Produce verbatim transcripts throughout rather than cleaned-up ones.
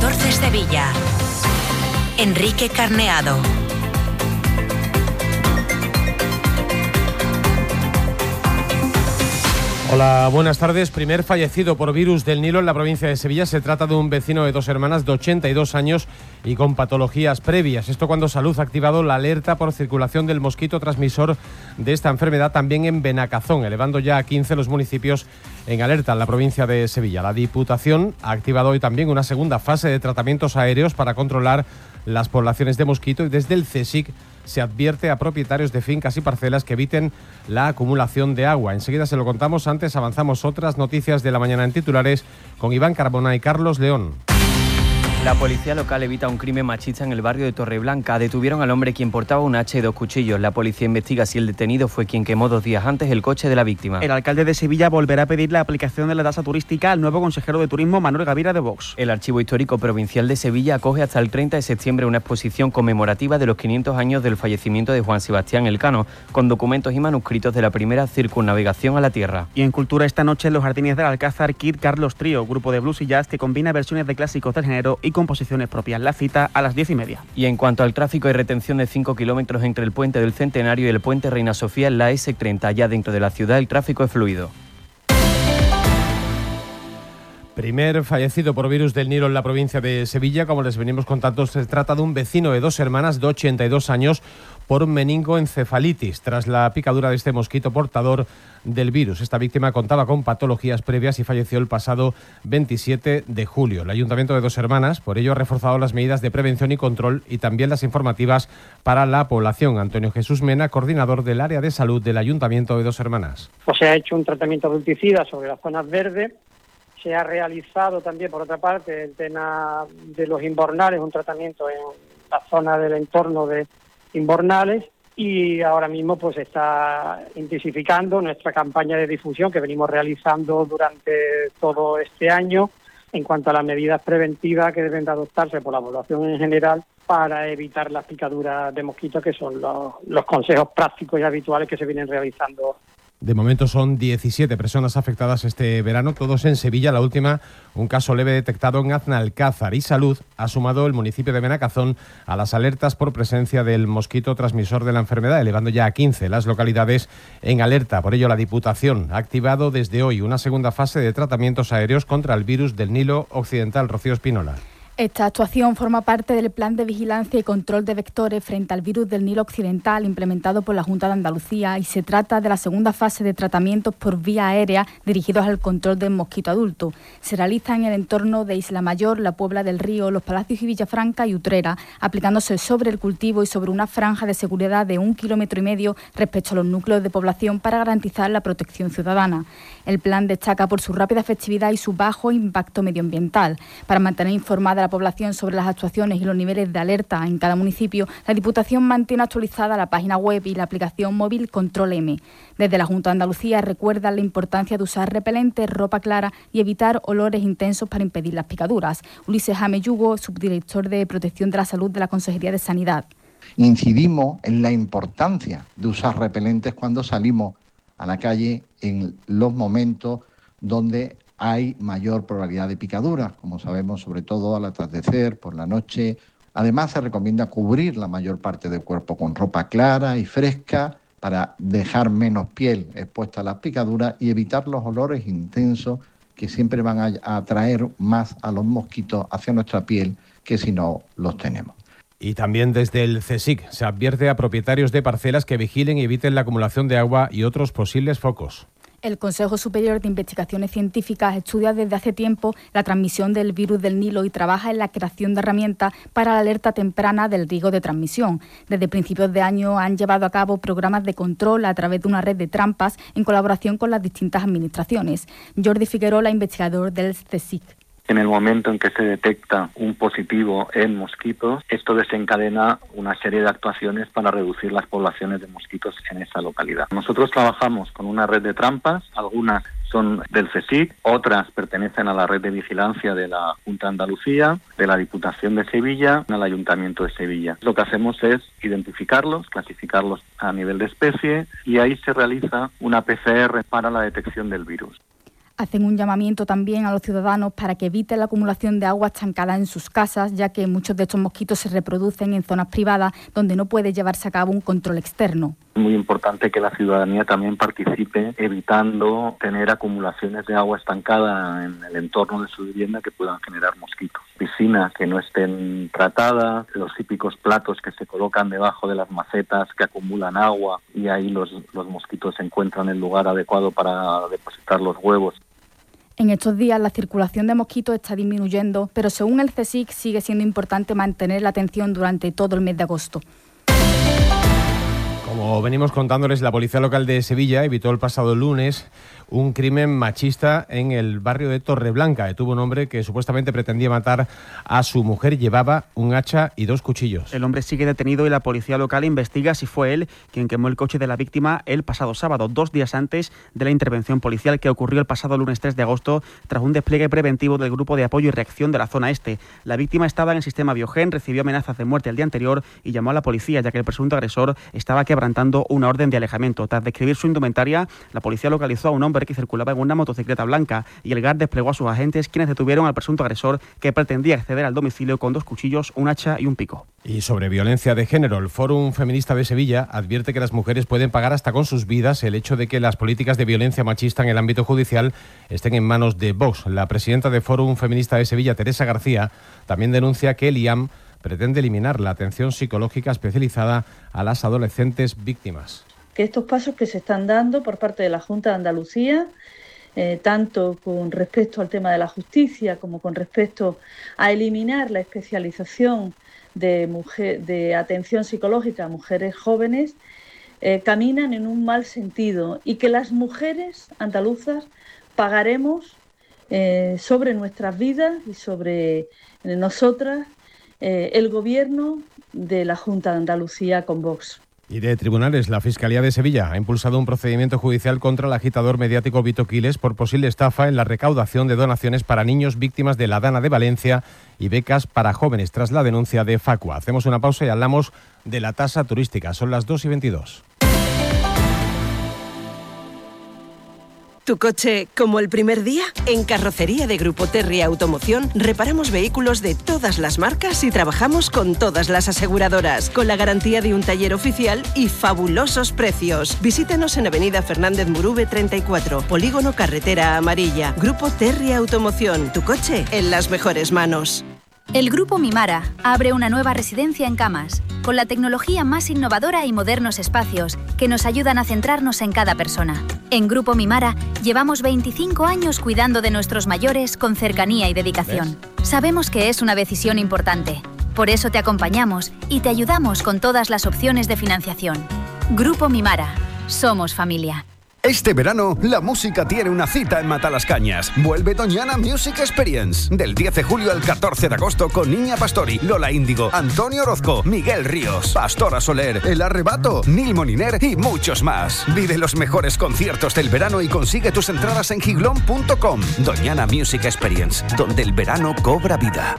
catorce Sevilla. Enrique Carneado. Hola, buenas tardes. Primer fallecido por virus del Nilo en la provincia de Sevilla. Se trata de un vecino de Dos Hermanas de ochenta y dos años y con patologías previas. Esto cuando Salud ha activado la alerta por circulación del mosquito transmisor de esta enfermedad también en Benacazón, elevando ya a quince los municipios en alerta en la provincia de Sevilla. La Diputación ha activado hoy también una segunda fase de tratamientos aéreos para controlar las poblaciones de mosquito y desde el CSIC se advierte a propietarios de fincas y parcelas que eviten la acumulación de agua. Enseguida se lo contamos, antes avanzamos otras noticias de la mañana en titulares con Iván Carbona y Carlos León. La policía local evita un crimen machista en el barrio de Torreblanca. Detuvieron al hombre quien portaba un hacha y dos cuchillos. La policía investiga si el detenido fue quien quemó dos días antes el coche de la víctima. El alcalde de Sevilla volverá a pedir la aplicación de la tasa turística al nuevo consejero de Turismo, Manuel Gavira, de Vox. El Archivo Histórico Provincial de Sevilla acoge hasta el treinta de septiembre una exposición conmemorativa de los quinientos años del fallecimiento de Juan Sebastián Elcano, con documentos y manuscritos de la primera circunnavegación a la Tierra. Y en Cultura esta noche en los Jardines del Alcázar, Kid Carlos Trío, grupo de blues y jazz que combina versiones de clásicos del género y composiciones propias. La cita a las diez y media. Y en cuanto al tráfico, hay retención de cinco kilómetros entre el puente del Centenario y el puente Reina Sofía en la ese treinta. Ya dentro de la ciudad el tráfico es fluido. Primer fallecido por virus del Nilo en la provincia de Sevilla. Como les venimos contando, se trata de un vecino de Dos Hermanas de ochenta y dos años por meningoencefalitis tras la picadura de este mosquito portador del virus. Esta víctima contaba con patologías previas y falleció el pasado veintisiete de julio. El Ayuntamiento de Dos Hermanas, por ello, ha reforzado las medidas de prevención y control y también las informativas para la población. Antonio Jesús Mena, coordinador del área de salud del Ayuntamiento de Dos Hermanas. Pues se ha hecho un tratamiento de pesticidas sobre las zonas verdes. Se ha realizado también, por otra parte, el tema de los invernales, un tratamiento en la zona del entorno de invernales, y ahora mismo pues está intensificando nuestra campaña de difusión que venimos realizando durante todo este año en cuanto a las medidas preventivas que deben de adoptarse por la población en general para evitar las picaduras de mosquitos, que son los, los consejos prácticos y habituales que se vienen realizando. De momento son diecisiete personas afectadas este verano, todos en Sevilla. La última, un caso leve detectado en Aznalcázar. Y Salud ha sumado el municipio de Benacazón a las alertas por presencia del mosquito transmisor de la enfermedad, elevando ya a quince las localidades en alerta. Por ello, la Diputación ha activado desde hoy una segunda fase de tratamientos aéreos contra el virus del Nilo Occidental. Rocío Espínola. Esta actuación forma parte del plan de vigilancia y control de vectores frente al virus del Nilo Occidental implementado por la Junta de Andalucía, y se trata de la segunda fase de tratamientos por vía aérea dirigidos al control del mosquito adulto. Se realiza en el entorno de Isla Mayor, la Puebla del Río, Los Palacios y Villafranca y Utrera, aplicándose sobre el cultivo y sobre una franja de seguridad de un kilómetro y medio respecto a los núcleos de población para garantizar la protección ciudadana. El plan destaca por su rápida efectividad y su bajo impacto medioambiental. Para mantener informada a la población sobre las actuaciones y los niveles de alerta en cada municipio, la Diputación mantiene actualizada la página web y la aplicación móvil Control M. Desde la Junta de Andalucía recuerdan la importancia de usar repelentes, ropa clara y evitar olores intensos para impedir las picaduras. Ulises Ameyugo, subdirector de Protección de la Salud de la Consejería de Sanidad. Incidimos en la importancia de usar repelentes cuando salimos a la calle en los momentos donde hay mayor probabilidad de picaduras, como sabemos, sobre todo al atardecer, por la noche. Además, se recomienda cubrir la mayor parte del cuerpo con ropa clara y fresca para dejar menos piel expuesta a las picaduras y evitar los olores intensos que siempre van a atraer más a los mosquitos hacia nuestra piel que si no los tenemos. Y también desde el CSIC se advierte a propietarios de parcelas que vigilen y eviten la acumulación de agua y otros posibles focos. El Consejo Superior de Investigaciones Científicas estudia desde hace tiempo la transmisión del virus del Nilo y trabaja en la creación de herramientas para la alerta temprana del riesgo de transmisión. Desde principios de año han llevado a cabo programas de control a través de una red de trampas en colaboración con las distintas administraciones. Jordi Figuerola, investigador del CSIC. En el momento en que se detecta un positivo en mosquitos, esto desencadena una serie de actuaciones para reducir las poblaciones de mosquitos en esa localidad. Nosotros trabajamos con una red de trampas, algunas son del CSIC, otras pertenecen a la red de vigilancia de la Junta de Andalucía, de la Diputación de Sevilla, al Ayuntamiento de Sevilla. Lo que hacemos es identificarlos, clasificarlos a nivel de especie, y ahí se realiza una P C R para la detección del virus. Hacen un llamamiento también a los ciudadanos para que eviten la acumulación de agua estancada en sus casas, ya que muchos de estos mosquitos se reproducen en zonas privadas donde no puede llevarse a cabo un control externo. Es muy importante que la ciudadanía también participe, evitando tener acumulaciones de agua estancada en el entorno de su vivienda que puedan generar mosquitos. Piscinas que no estén tratadas, los típicos platos que se colocan debajo de las macetas que acumulan agua y ahí los, los mosquitos encuentran el lugar adecuado para depositar los huevos. En estos días la circulación de mosquitos está disminuyendo, pero según el CSIC sigue siendo importante mantener la atención durante todo el mes de agosto. Como venimos contándoles, la Policía Local de Sevilla evitó el pasado lunes un crimen machista en el barrio de Torreblanca. Detuvo un hombre que supuestamente pretendía matar a su mujer. Llevaba un hacha y dos cuchillos. El hombre sigue detenido y la policía local investiga si fue él quien quemó el coche de la víctima el pasado sábado, dos días antes de la intervención policial que ocurrió el pasado lunes tres de agosto tras un despliegue preventivo del Grupo de Apoyo y Reacción de la Zona Este. La víctima estaba en el sistema Biogen, recibió amenazas de muerte el día anterior y llamó a la policía, ya que el presunto agresor estaba quebrantando una orden de alejamiento. Tras describir su indumentaria, la policía localizó a un hombre que circulaba en una motocicleta blanca y el G A R desplegó a sus agentes, quienes detuvieron al presunto agresor que pretendía acceder al domicilio con dos cuchillos, un hacha y un pico. Y sobre violencia de género, el Fórum Feminista de Sevilla advierte que las mujeres pueden pagar hasta con sus vidas el hecho de que las políticas de violencia machista en el ámbito judicial estén en manos de Vox. La presidenta de Fórum Feminista de Sevilla, Teresa García, también denuncia que el I A M pretende eliminar la atención psicológica especializada a las adolescentes víctimas. Que estos pasos que se están dando por parte de la Junta de Andalucía, eh, tanto con respecto al tema de la justicia como con respecto a eliminar la especialización de, mujer, de atención psicológica a mujeres jóvenes, eh, caminan en un mal sentido y que las mujeres andaluzas pagaremos eh, sobre nuestras vidas y sobre eh, nosotras eh, el gobierno de la Junta de Andalucía con Vox. Y de tribunales, la Fiscalía de Sevilla ha impulsado un procedimiento judicial contra el agitador mediático Vito Quiles por posible estafa en la recaudación de donaciones para niños víctimas de la Dana de Valencia y becas para jóvenes tras la denuncia de Facua. Hacemos una pausa y hablamos de la tasa turística. Son las dos y veintidós. ¿Tu coche como el primer día? En Carrocería de Grupo Terry Automoción reparamos vehículos de todas las marcas y trabajamos con todas las aseguradoras, con la garantía de un taller oficial y fabulosos precios. Visítanos en Avenida Fernández Murube treinta y cuatro, Polígono Carretera Amarilla. Grupo Terry Automoción, tu coche en las mejores manos. El Grupo Mimara abre una nueva residencia en Camas, con la tecnología más innovadora y modernos espacios que nos ayudan a centrarnos en cada persona. En Grupo Mimara llevamos veinticinco años cuidando de nuestros mayores con cercanía y dedicación. ¿Ves? Sabemos que es una decisión importante, por eso te acompañamos y te ayudamos con todas las opciones de financiación. Grupo Mimara, somos familia. Este verano, la música tiene una cita en Matalascañas. Vuelve Doñana Music Experience. Del diez de julio al catorce de agosto con Niña Pastori, Lola Índigo, Antonio Orozco, Miguel Ríos, Pastora Soler, El Arrebato, Nil Moliner y muchos más. Vive los mejores conciertos del verano y consigue tus entradas en giglón punto com. Doñana Music Experience, donde el verano cobra vida.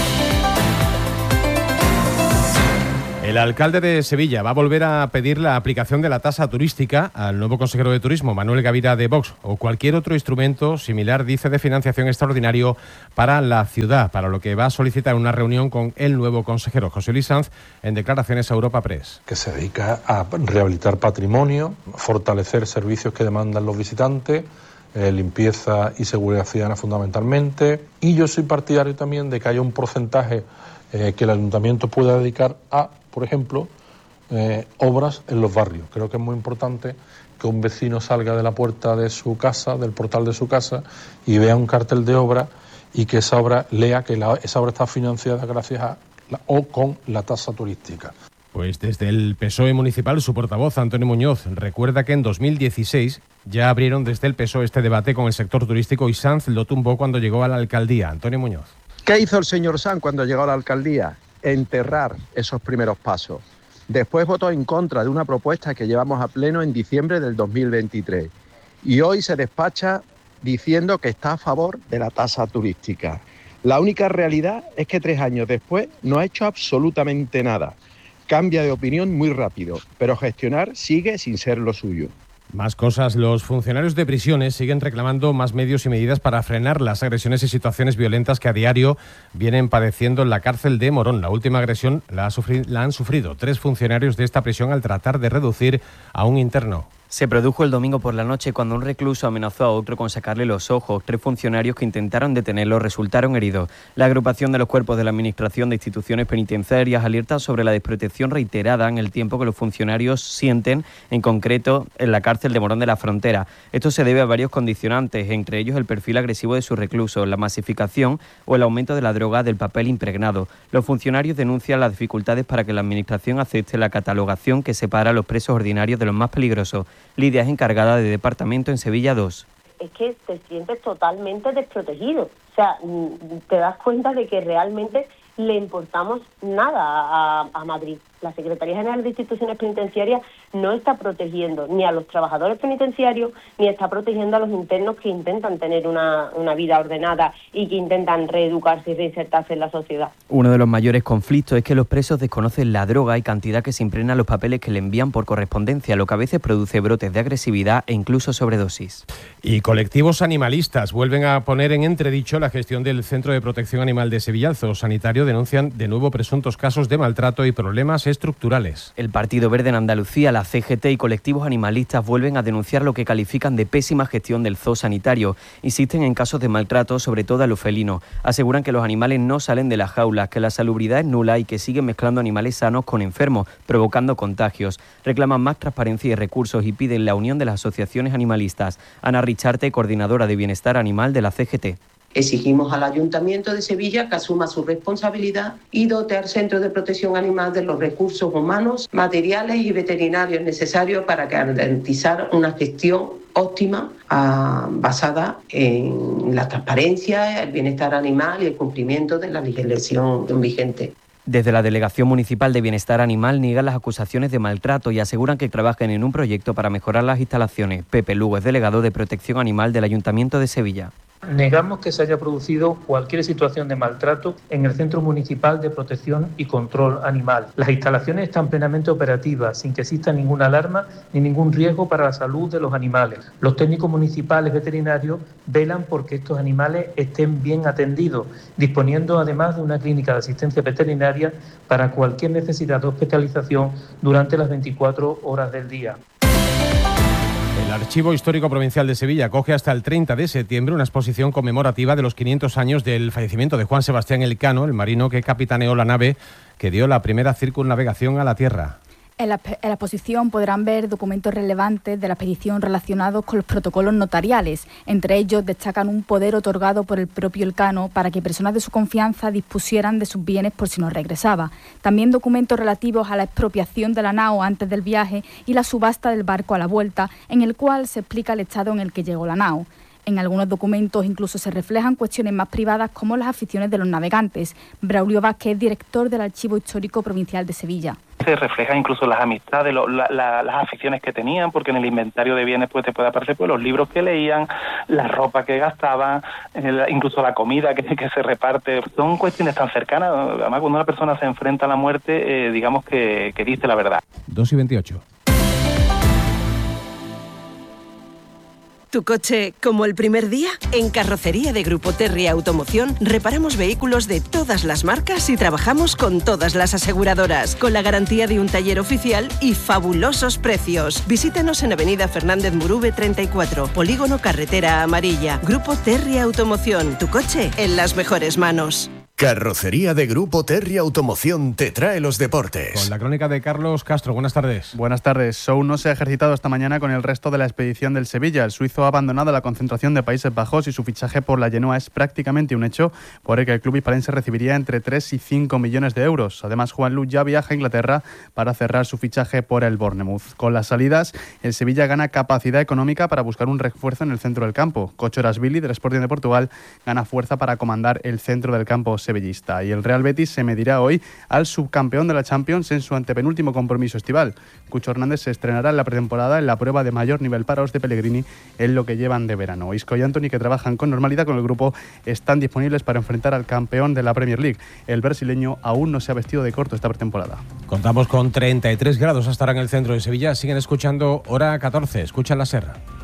El alcalde de Sevilla va a volver a pedir la aplicación de la tasa turística al nuevo consejero de Turismo, Manuel Gavira de Vox, o cualquier otro instrumento similar, dice, de financiación extraordinario para la ciudad, para lo que va a solicitar una reunión con el nuevo consejero, José Luis Sanz, en declaraciones a Europa Press. Que se dedica a rehabilitar patrimonio, fortalecer servicios que demandan los visitantes, eh, limpieza y seguridad ciudadana fundamentalmente, y yo soy partidario también de que haya un porcentaje eh, que el ayuntamiento pueda dedicar a, por ejemplo, eh, obras en los barrios. Creo que es muy importante que un vecino salga de la puerta de su casa, del portal de su casa, y vea un cartel de obra y que esa obra lea que la, esa obra está financiada gracias a la, o con la tasa turística. Pues desde el P S O E municipal, su portavoz, Antonio Muñoz, recuerda que en dos mil dieciséis ya abrieron desde el P S O E este debate con el sector turístico y Sanz lo tumbó cuando llegó a la alcaldía. Antonio Muñoz. ¿Qué hizo el señor Sanz cuando llegó a la alcaldía? Enterrar esos primeros pasos. Después votó en contra de una propuesta que llevamos a pleno en diciembre del dos mil veintitrés. Y hoy se despacha diciendo que está a favor de la tasa turística. La única realidad es que tres años después no ha hecho absolutamente nada. Cambia de opinión muy rápido, pero gestionar sigue sin ser lo suyo. Más cosas. Los funcionarios de prisiones siguen reclamando más medios y medidas para frenar las agresiones y situaciones violentas que a diario vienen padeciendo en la cárcel de Morón. La última agresión la, ha sufri- la han sufrido tres funcionarios de esta prisión al tratar de reducir a un interno. Se produjo el domingo por la noche cuando un recluso amenazó a otro con sacarle los ojos. Tres funcionarios que intentaron detenerlo resultaron heridos. La agrupación de los cuerpos de la Administración de Instituciones Penitenciarias alerta sobre la desprotección reiterada en el tiempo que los funcionarios sienten, en concreto en la cárcel de Morón de la Frontera. Esto se debe a varios condicionantes, entre ellos el perfil agresivo de sus reclusos, la masificación o el aumento de la droga del papel impregnado. Los funcionarios denuncian las dificultades para que la Administración acepte la catalogación que separa a los presos ordinarios de los más peligrosos. Lidia es encargada de departamento en Sevilla dos. Es que te sientes totalmente desprotegido. O sea, te das cuenta de que realmente le importamos nada a, a Madrid. La Secretaría General de Instituciones Penitenciarias no está protegiendo ni a los trabajadores penitenciarios ni está protegiendo a los internos que intentan tener una, una vida ordenada y que intentan reeducarse y reinsertarse en la sociedad. Uno de los mayores conflictos es que los presos desconocen la droga y cantidad que se impregna en los papeles que le envían por correspondencia, lo que a veces produce brotes de agresividad e incluso sobredosis. Y colectivos animalistas vuelven a poner en entredicho la gestión del Centro de Protección Animal de Sevilla. El zoosanitario denuncian de nuevo presuntos casos de maltrato y problemas estructurales. El Partido Verde en Andalucía, la C G T y colectivos animalistas vuelven a denunciar lo que califican de pésima gestión del zoo sanitario. Insisten en casos de maltrato, sobre todo a los felinos. Aseguran que los animales no salen de las jaulas, que la salubridad es nula y que siguen mezclando animales sanos con enfermos, provocando contagios. Reclaman más transparencia y recursos y piden la unión de las asociaciones animalistas. Ana Richarte, coordinadora de Bienestar Animal de la C G T. Exigimos al Ayuntamiento de Sevilla que asuma su responsabilidad y dote al Centro de Protección Animal de los recursos humanos, materiales y veterinarios necesarios para garantizar una gestión óptima uh, basada en la transparencia, el bienestar animal y el cumplimiento de la legislación vigente. Desde la Delegación Municipal de Bienestar Animal niegan las acusaciones de maltrato y aseguran que trabajan en un proyecto para mejorar las instalaciones. Pepe Lugo es delegado de Protección Animal del Ayuntamiento de Sevilla. Negamos que se haya producido cualquier situación de maltrato en el Centro Municipal de Protección y Control Animal. Las instalaciones están plenamente operativas, sin que exista ninguna alarma ni ningún riesgo para la salud de los animales. Los técnicos municipales veterinarios velan porque estos animales estén bien atendidos, disponiendo además de una clínica de asistencia veterinaria para cualquier necesidad de hospitalización durante las veinticuatro horas del día. El Archivo Histórico Provincial de Sevilla acoge hasta el treinta de septiembre una exposición conmemorativa de los quinientos años del fallecimiento de Juan Sebastián Elcano, el marino que capitaneó la nave que dio la primera circunnavegación a la Tierra. En la, en la exposición podrán ver documentos relevantes de la expedición relacionados con los protocolos notariales. Entre ellos destacan un poder otorgado por el propio Elcano para que personas de su confianza dispusieran de sus bienes por si no regresaba. También documentos relativos a la expropiación de la nao antes del viaje y la subasta del barco a la vuelta, en el cual se explica el estado en el que llegó la nao. En algunos documentos incluso se reflejan cuestiones más privadas como las aficiones de los navegantes. Braulio Vázquez, director del Archivo Histórico Provincial de Sevilla. Se reflejan incluso las amistades, lo, la, la, las aficiones que tenían, porque en el inventario de bienes pues te puede aparecer pues, los libros que leían, la ropa que gastaban, el, incluso la comida que, que se reparte. Son cuestiones tan cercanas, además cuando una persona se enfrenta a la muerte, eh, digamos que, que dice la verdad. dos y veintiocho. ¿Tu coche como el primer día? En Carrocería de Grupo Terry Automoción reparamos vehículos de todas las marcas y trabajamos con todas las aseguradoras, con la garantía de un taller oficial y fabulosos precios. Visítanos en Avenida Fernández Murube treinta y cuatro, Polígono Carretera Amarilla. Grupo Terry Automoción, tu coche en las mejores manos. Carrocería de Grupo Terry Automoción te trae los deportes. Con la crónica de Carlos Castro. Buenas tardes. Buenas tardes. Sou no se ha ejercitado esta mañana con el resto de la expedición del Sevilla. El suizo ha abandonado la concentración de Países Bajos y su fichaje por la Genoa es prácticamente un hecho, por el que el club hispalense recibiría entre tres y cinco millones de euros. Además, Juanlu ya viaja a Inglaterra para cerrar su fichaje por el Bournemouth. Con las salidas, el Sevilla gana capacidad económica para buscar un refuerzo en el centro del campo. Cocho Erasbili, del Sporting de Portugal, gana fuerza para comandar el centro del campo sevillano. sevillista. Y el Real Betis se medirá hoy al subcampeón de la Champions en su antepenúltimo compromiso estival. Cucho Hernández se estrenará en la pretemporada en la prueba de mayor nivel para los de Pellegrini en lo que llevan de verano. Isco y Antony, que trabajan con normalidad con el grupo, están disponibles para enfrentar al campeón de la Premier League. El brasileño aún no se ha vestido de corto esta pretemporada. Contamos con treinta y tres grados hasta ahora en el centro de Sevilla. Siguen escuchando Hora catorce. Escuchan la Serra.